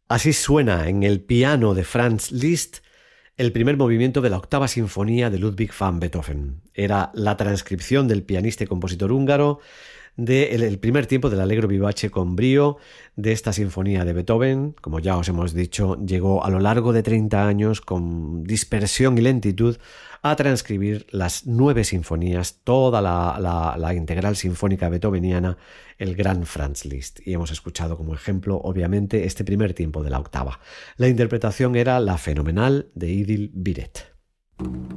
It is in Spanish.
Así suena en el piano de Franz Liszt el primer movimiento de la octava sinfonía de Ludwig van Beethoven. Era la transcripción del pianista y compositor húngaro del primer tiempo del Allegro vivace con brío de esta sinfonía de Beethoven. Como ya os hemos dicho, llegó a lo largo de 30 años con dispersión y lentitud a transcribir las 9 sinfonías, toda la integral sinfónica beethoveniana, el gran Franz Liszt. Y hemos escuchado como ejemplo, obviamente, este primer tiempo de la octava. La interpretación era la fenomenal de Idil Biret.